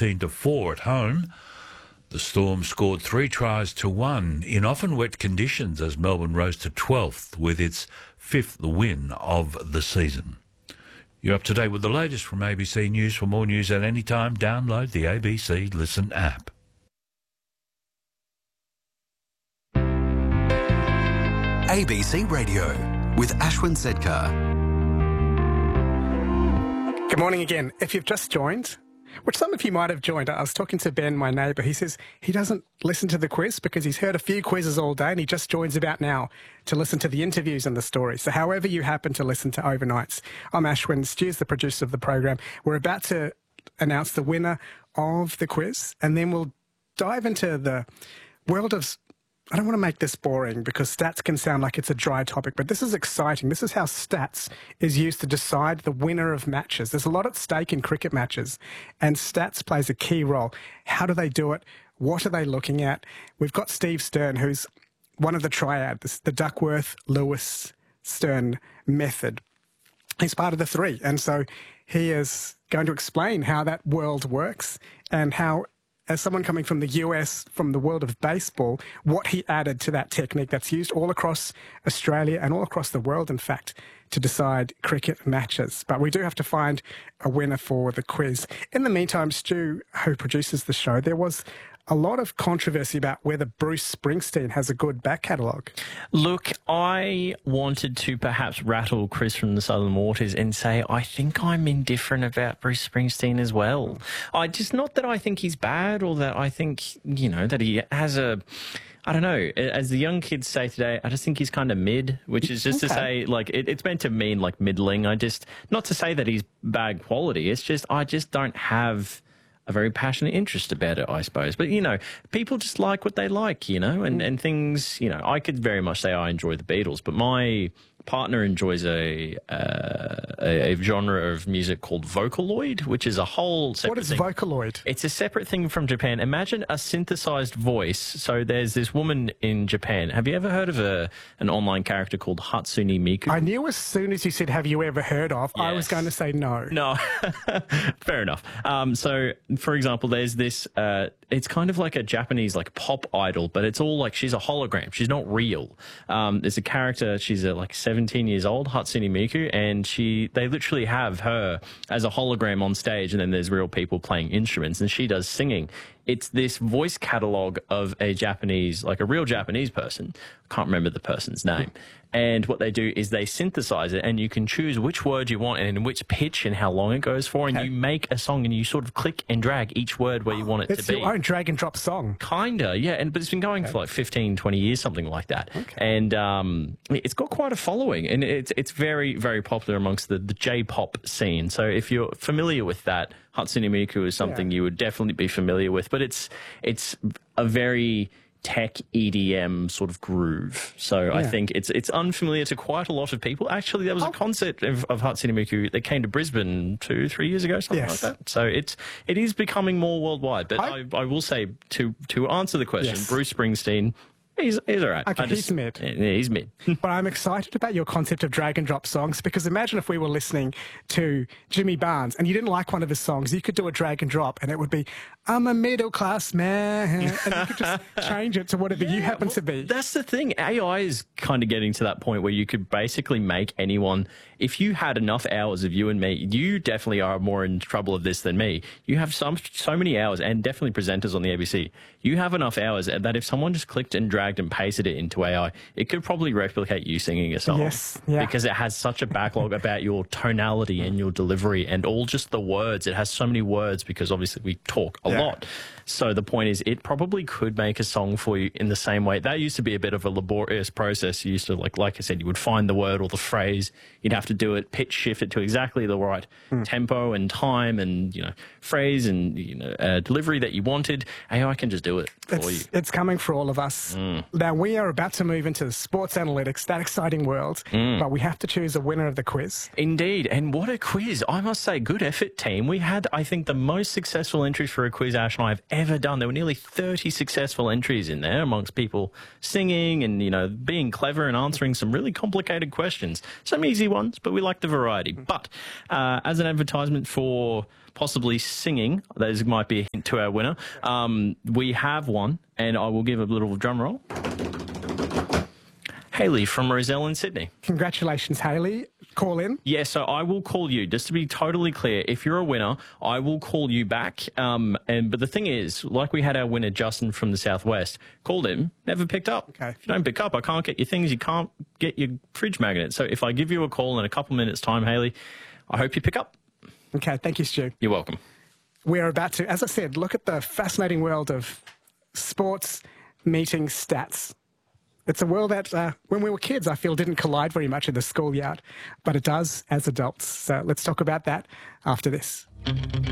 15-4 at home. The Storm scored 3 tries to 1 in often wet conditions as Melbourne rose to 12th with its 5th win of the season. You're up to date with the latest from ABC News. For more news at any time, download the ABC Listen app. ABC Radio with Ashwin Sedkar. Good morning again. If you've just joined, which some of you might have joined, I was talking to Ben, my neighbour. He says he doesn't listen to the quiz because he's heard a few quizzes all day and he just joins about now to listen to the interviews and the stories. So however you happen to listen to Overnights, I'm Ashwin. Stu's the producer of the program. We're about to announce the winner of the quiz, and then we'll dive into the world of... I don't want to make this boring because stats can sound like it's a dry topic, but this is exciting. This is how stats is used to decide the winner of matches. There's a lot at stake in cricket matches, and stats plays a key role. How do they do it? What are they looking at? We've got Steve Stern, who's one of the triad, the Duckworth-Lewis-Stern method. He's part of the three, and so he is going to explain how that world works and how, as someone coming from the US, from the world of baseball, what he added to that technique that's used all across Australia and all across the world, in fact, to decide cricket matches. But we do have to find a winner for the quiz. In the meantime, Stu, who produces the show, there was a lot of controversy about whether Bruce Springsteen has a good back catalogue. Look, I wanted to perhaps rattle Chris from the Southern Waters and say I think I'm indifferent about Bruce Springsteen as well. Not that I think he's bad or that I think, that he has a... I don't know. As the young kids say today, I just think he's kind of mid, which is just to say, it's meant to mean like middling. Not to say that he's bad quality. It's just, I just don't have a very passionate interest about it, I suppose. But, people just like what they like, and things, I could very much say I enjoy the Beatles, but my partner enjoys a genre of music called Vocaloid, which is a whole separate thing. What is Vocaloid? It's a separate thing from Japan. Imagine a synthesized voice. So there's this woman in Japan. Have you ever heard of an online character called Hatsune Miku? I knew as soon as you said, have you ever heard of, yes. I was going to say no. No. Fair enough. So, for example, there's this... it's kind of like a Japanese pop idol, but it's all she's a hologram. She's not real. There's a character, she's 17 years old, Hatsune Miku, and they literally have her as a hologram on stage, and then there's real people playing instruments, and she does singing. It's this voice catalogue of a Japanese, a real Japanese person. I can't remember the person's name. And what they do is they synthesize it, and you can choose which word you want and in which pitch and how long it goes for, and you make a song, and you sort of click and drag each word where you want it to be. It's your own drag and drop song. Kinda, yeah. But it's been going for 15, 20 years, something like that. Okay. And it's got quite a following, and it's very, very popular amongst the J-pop scene. So if you're familiar with that, Hatsune Miku is something you would definitely be familiar with. But it's a very tech EDM sort of groove. So I think it's unfamiliar to quite a lot of people. Actually, there was a concert of Hatsune Miku that came to Brisbane 2-3 years ago, something like that. So it is becoming more worldwide. But I will say, to answer the question, Bruce Springsteen, he's all right. Okay, he's mid. Yeah, he's mid. But I'm excited about your concept of drag and drop songs, because imagine if we were listening to Jimmy Barnes and you didn't like one of his songs, you could do a drag and drop and it would be, I'm a middle class man, and you could just change it to whatever you happen to be. That's the thing. AI is kind of getting to that point where you could basically make anyone, if you had enough hours of you and me, you definitely are more in trouble of this than me. You have so many hours, and definitely presenters on the ABC. You have enough hours that if someone just clicked and dragged and pasted it into AI, it could probably replicate you singing a song. Yes, yeah. Because it has such a backlog about your tonality and your delivery and all just the words. It has so many words because obviously we talk a lot. So the point is, it probably could make a song for you in the same way. That used to be a bit of a laborious process. You used to, like I said, you would find the word or the phrase. You'd have to do it, pitch shift it to exactly the right tempo and time and, phrase and, delivery that you wanted. AI can just do it for you. It's coming for all of us. Now, we are about to move into sports analytics, that exciting world, but we have to choose a winner of the quiz. Indeed, and what a quiz. I must say, good effort, team. We had, I think, the most successful entries for a quiz Ash and I have ever done. There were nearly 30 successful entries in there amongst people singing and, being clever and answering some really complicated questions. Some easy ones, but we like the variety. But as an advertisement for possibly singing. Those might be a hint to our winner. We have one, and I will give a little drum roll. Haley from Rozelle in Sydney. Congratulations, Haley. Call in. Yeah, so I will call you. Just to be totally clear, if you're a winner, I will call you back. But the thing is, like we had our winner, Justin from the Southwest, called him, never picked up. Okay. If you don't pick up, I can't get your things. You can't get your fridge magnet. So if I give you a call in a couple minutes' time, Haley, I hope you pick up. Okay, thank you, Stu. You're welcome. We're about to, as I said, look at the fascinating world of sports meeting stats. It's a world that, when we were kids, I feel didn't collide very much in the schoolyard, but it does as adults. So let's talk about that after this.